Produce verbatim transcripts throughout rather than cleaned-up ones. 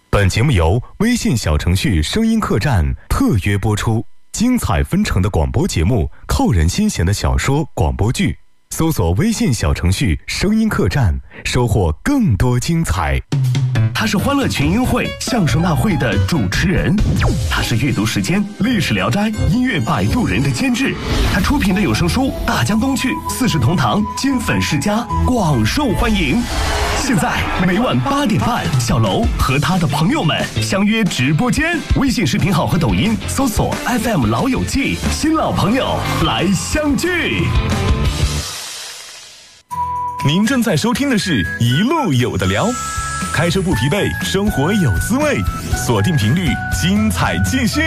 本节目由微信小程序声音客栈特约播出，精彩纷呈的广播节目，扣人心弦的小说广播剧，搜索微信小程序声音客栈，收获更多精彩。 他是欢乐群英会相声大会的主持人，他是阅读时间历史聊斋音乐摆渡人的监制，他出品的有声书大江东去四世同堂金粉世家广受欢迎。现在每晚八点半，小楼和他的朋友们相约直播间，微信视频号和抖音搜索 F M 老友记，新老朋友来相聚。 您正在收听的是一路有的聊，开车不疲惫，生活有滋味，锁定频率，精彩继续。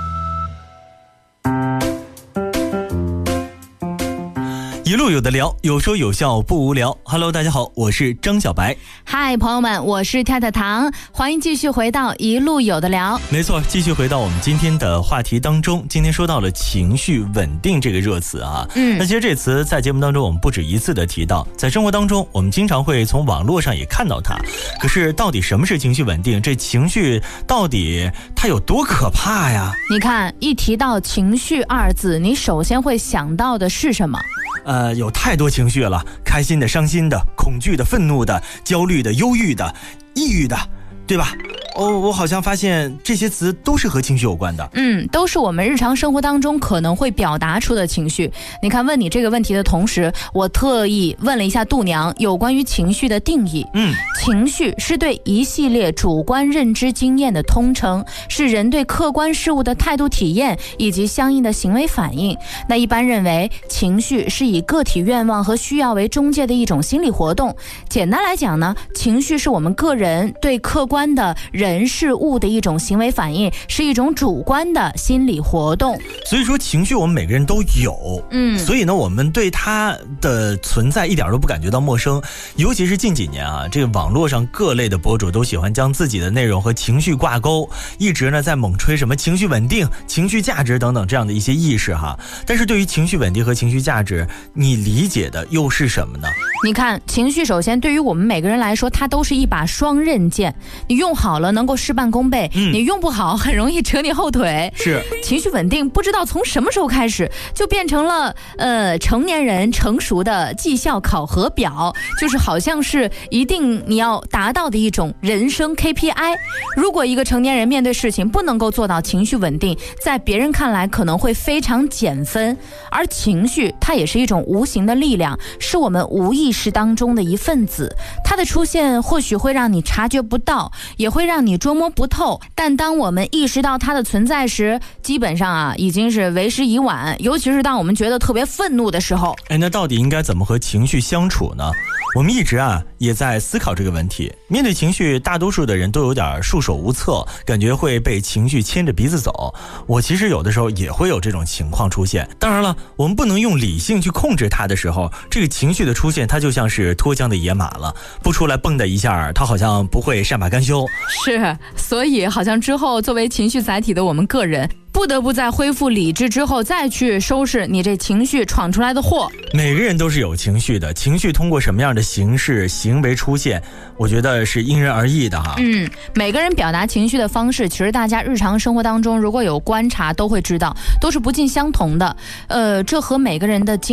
一路有的聊，有说有笑不无聊。Hello， 大家好，我是张小白。 嗨，朋友们，我是跳跳糖，欢迎继续回到一路有的聊。 没错，继续回到我们今天的话题当中。今天说到了情绪稳定这个热词啊，嗯，那其实这词在节目当中我们不止一次的提到，在生活当中我们经常会从网络上也看到它。可是到底什么是情绪稳定？这情绪到底它有多可怕呀？ 你看，一提到情绪二字，你首先会想到的是什么？ 呃，有太多情绪了，开心的、伤心的、恐惧的、愤怒的、焦虑的、忧郁的、抑郁的，对吧？哦，我好像发现这些词都是和情绪有关的。 嗯，都是我们日常生活当中可能会表达出的情绪。你看，问你这个问题的同时，我特意问了一下度娘有关于情绪的定义。嗯，情绪是对一系列主观认知经验的通称，是人对客观事物的态度体验以及相应的行为反应。那一般认为，情绪是以个体愿望和需要为中介的一种心理活动。简单来讲呢，情绪是我们个人对客观的人事物的一种行为反应，是一种主观的心理活动。 所以说情绪我们每个人都有，嗯，所以呢我们对它的存在一点都不感觉到陌生。尤其是近几年啊，这个网络上各类的博主都喜欢将自己的内容和情绪挂钩，一直呢在猛吹什么情绪稳定、情绪价值等等这样的一些意识哈。但是对于情绪稳定和情绪价值，你理解的又是什么呢？ 你看，情绪首先对于我们每个人来说，它都是一把双刃剑，你用好了能够事半功倍，嗯，你用不好很容易扯你后腿。 是， 情绪稳定不知道从什么时候开始就变成了呃成年人成熟的绩效考核表，就是好像是一定你要达到的一种人生 K P I。 如果一个成年人面对事情不能够做到情绪稳定，在别人看来可能会非常减分。而情绪它也是一种无形的力量，是我们无意识当中的一份子，它的出现或许会让你察觉不到，也会让你捉摸不透，但当我们意识到它的存在时，基本上啊已经是为时已晚，尤其是当我们觉得特别愤怒的时候。 哎，那到底应该怎么和情绪相处呢？我们一直啊也在思考这个问题。面对情绪，大多数的人都有点束手无策，感觉会被情绪牵着鼻子走。我其实有的时候也会有这种情况出现。当然了，我们不能用理性去控制它的时候，这个情绪的出现它就像是脱缰的野马了，不出来蹦的一下，它好像不会善罢甘休。 是，所以好像之后作为情绪载体的我们个人，不得不在恢复理智之后再去收拾你这情绪闯出来的祸。 每个人都是有情绪的，情绪通过什么样的形式行为出现，我觉得是因人而异的哈。 嗯，每个人表达情绪的方式，其实大家日常生活当中如果有观察都会知道，都是不尽相同的。呃，这和每个人的经